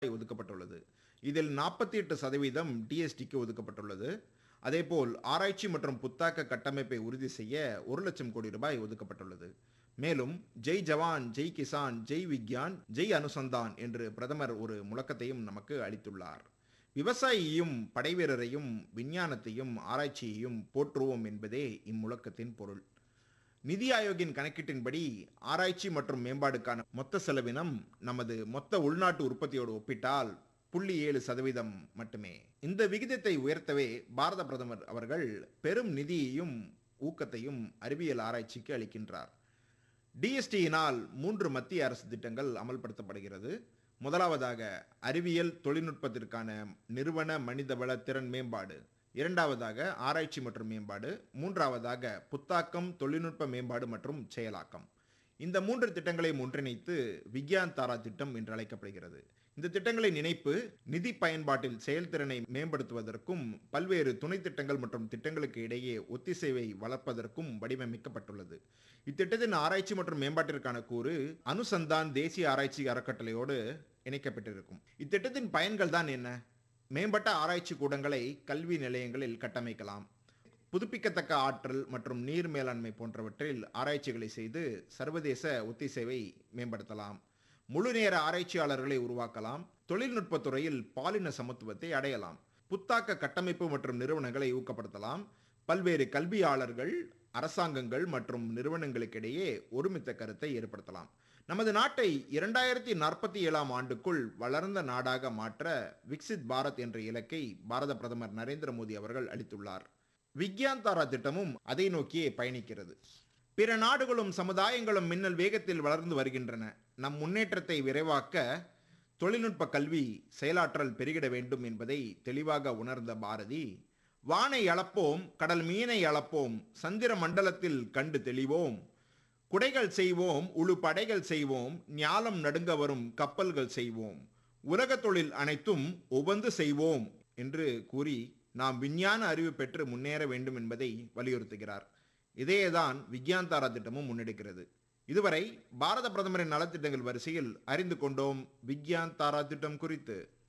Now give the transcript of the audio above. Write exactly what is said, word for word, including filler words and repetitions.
ஒதுக்கப்பட்டுள்ளது. இதில் நாற்பத்தி எட்டு சதவீதம் டிஎஸ்டிக்கு ஒதுக்கப்பட்டுள்ளது. அதேபோல் ஆராய்ச்சி மற்றும் புத்தாக்க கட்டமைப்பை உறுதி செய்ய ஒரு லட்சம் கோடி ரூபாய் ஒதுக்கப்பட்டுள்ளது. மேலும் ஜெய் ஜவான், ஜெய் கிசான், ஜெய் விக்யான், ஜெய் அனுசந்தான் என்று பிரதமர் ஒரு முழக்கத்தையும் நமக்கு அளித்துள்ளார். விவசாயியையும் படைவீரரையும் விஞ்ஞானத்தையும் ஆராய்ச்சியையும் போற்றுவோம் என்பதே இம்முழக்கத்தின் பொருள். நிதி ஆயோக்கின் கணக்கீட்டின்படி ஆராய்ச்சி மற்றும் மேம்பாடுக்கான மொத்த செலவினம் நமது மொத்த உள்நாட்டு உற்பத்தியோடு ஒப்பிட்டால் புள்ளி ஏழு சதவீதம் மட்டுமே. இந்த விகிதத்தை உயர்த்தவே பாரத பிரதமர் அவர்கள் பெரும் நிதியையும் ஊக்கத்தையும் அறிவியல் ஆராய்ச்சிக்கு அளிக்கின்றார். டிஎஸ்டியினால் மூன்று மத்திய அரசு திட்டங்கள் அமல்படுத்தப்படுகிறது. முதலாவதாக அறிவியல் தொழில்நுட்பத்திற்கான நிறுவன மனிதவள திறன் மேம்பாடு, இரண்டாவதாக ஆராய்ச்சி மற்றும் மேம்பாடு, மூன்றாவதாக புத்தாக்கம், தொழில்நுட்ப மேம்பாடு மற்றும் செயலாக்கம். இந்த மூன்று திட்டங்களையும் ஒன்றிணைத்து விக்யான் தாரா திட்டம் என்று அழைக்கப்படுகிறது. இந்த திட்டங்களின் இணைப்பு நிதி பயன்பாட்டில் செயல்திறனை மேம்படுத்துவதற்கும் பல்வேறு துணை திட்டங்கள் மற்றும் திட்டங்களுக்கு இடையே ஒத்திசைவை வளர்ப்பதற்கும் வடிவமைக்கப்பட்டுள்ளது. இத்திட்டத்தின் ஆராய்ச்சி மற்றும் மேம்பாட்டிற்கான கூறு அனுசந்தான் தேசிய ஆராய்ச்சி அறக்கட்டளையோடு இணைக்கப்பட்டிருக்கும். இத்திட்டத்தின் பயன்கள் தான் என்ன? மேம்பட்ட ஆராய்ச்சி கூடங்களை கல்வி நிலையங்களில் கட்டமைக்கலாம். புதுப்பிக்கத்தக்க ஆற்றல் மற்றும் நீர் மேலாண்மை போன்றவற்றில் ஆராய்ச்சிகளை செய்து சர்வதேச ஒத்திசைவை மேம்படுத்தலாம். முழு நேர ஆராய்ச்சியாளர்களை உருவாக்கலாம். தொழில்நுட்பத்துறையில் பாலின சமத்துவத்தை அடையலாம். புத்தாக்க கட்டமைப்பு மற்றும் நிறுவனங்களை ஊக்கப்படுத்தலாம். பல்வேறு கல்வியாளர்கள், அரசாங்கங்கள் மற்றும் நிறுவனங்களுக்கிடையே ஒருமித்த கருத்தை ஏற்படுத்தலாம். நமது நாட்டை இரண்டாயிரத்தி நாற்பத்தி ஏழாம் ஆண்டுக்குள் வளர்ந்த நாடாக மாற்ற விக்சித் பாரத் என்ற இலக்கை பாரத பிரதமர் நரேந்திர மோடி அவர்கள் அளித்துள்ளார். விக்யான் தாரா திட்டமும் அதை நோக்கியே பயணிக்கிறது. பிற நாடுகளும் சமுதாயங்களும் மின்னல் வேகத்தில் வளர்ந்து வருகின்றன. நம் முன்னேற்றத்தை விரைவாக்க தொழில்நுட்ப கல்வி செயலாற்றல் பெருகிட வேண்டும் என்பதை தெளிவாக உணர்ந்த பாரதி, வானை அளப்போம், கடல் மீனை அளப்போம், சந்திர மண்டலத்தில் கண்டு தெளிவோம், குடைகள் செய்வோம், உழு படைகள் செய்வோம், ஞாலம் நடுங்க வரும் கப்பல்கள் செய்வோம், உலக தொழில் அனைத்தும் உவந்து செய்வோம் என்று கூறி நாம் விஞ்ஞான அறிவு பெற்று முன்னேற வேண்டும் என்பதை வலியுறுத்துகிறார். இதையேதான் விக்யான் தாரா திட்டமும் முன்னெடுக்கிறது. இதுவரை பாரத பிரதமரின் நலத்திட்டங்கள் வரிசையில் அறிந்து கொண்டோம் விக்யான் தாரா திட்டம் குறித்து.